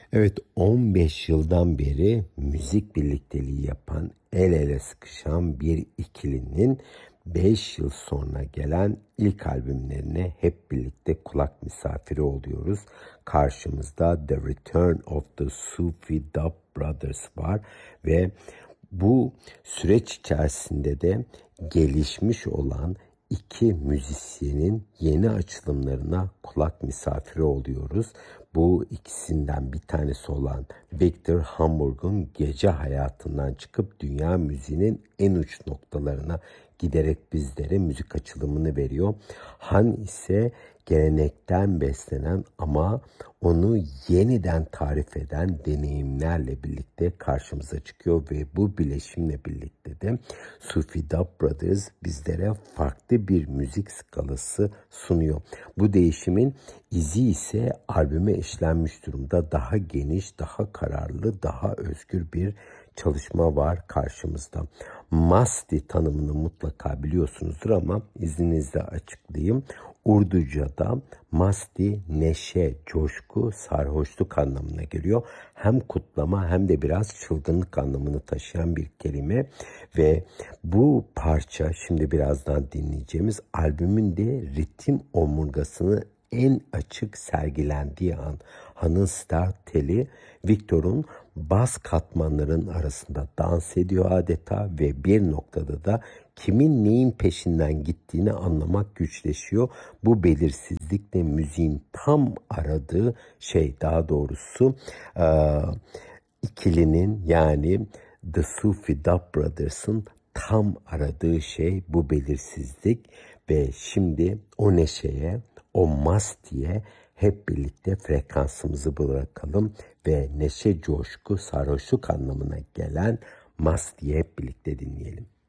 Evet, 15 yıldan beri müzik birlikteliği yapan, el ele sıkışan bir ikilinin 5 yıl sonra gelen ilk albümlerine hep birlikte kulak misafiri oluyoruz. Karşımızda The Return of the Sufi Dub Brothers var ve bu süreç içerisinde de gelişmiş olan iki müzisyenin yeni açılımlarına kulak misafiri oluyoruz. Bu ikisinden bir tanesi olan Victor Hamburg'un gece hayatından çıkıp dünya müziğinin en uç noktalarına giderek bizlere müzik açılımını veriyor. Han ise gelenekten beslenen ama onu yeniden tarif eden deneyimlerle birlikte karşımıza çıkıyor ve bu bileşimle birlikte de Sufi Dub Brothers bizlere farklı bir müzik skalası sunuyor. Bu değişimin izi ise albüme işlenmiş durumda. Daha geniş, daha kararlı, daha özgür bir çalışma var karşımızda. Masti tanımını mutlaka biliyorsunuzdur ama izninizle açıklayayım. Urduca'da masti neşe, coşku, sarhoşluk anlamına geliyor. Hem kutlama hem de biraz çılgınlık anlamını taşıyan bir kelime ve bu parça şimdi birazdan dinleyeceğimiz albümün de ritim omurgasını en açık sergilendiği an. Han'ın star teli Victor'un bas katmanların arasında dans ediyor adeta ve bir noktada da kimin neyin peşinden gittiğini anlamak güçleşiyor. Bu belirsizlikle müziğin tam aradığı şey, daha doğrusu ikilinin yani The Sufi Dub Brothers'ın tam aradığı şey bu belirsizlik ve şimdi o neşeye, o mastiye hep birlikte frekansımızı bırakalım ve neşe, coşku, sarhoşluk anlamına gelen mastiye hep birlikte dinleyelim.